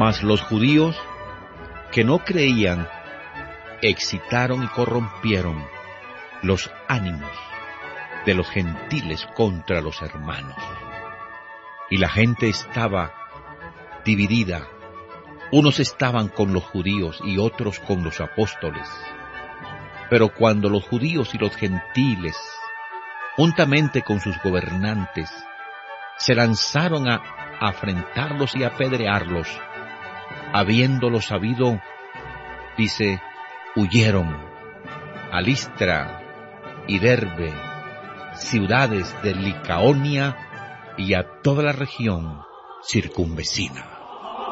Mas los judíos que no creían excitaron y corrompieron los ánimos de los gentiles contra los hermanos. Y la gente estaba dividida. Unos estaban con los judíos y otros con los apóstoles. Pero cuando los judíos y los gentiles, juntamente con sus gobernantes, se lanzaron a afrentarlos y apedrearlos, habiéndolo sabido, dice, huyeron a Listra y Derbe, ciudades de Licaonia y a toda la región circunvecina.